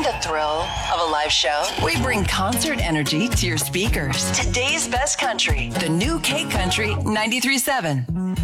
the thrill of a live show? We bring concert energy to your speakers. Today's best country, the new K Country 93.7.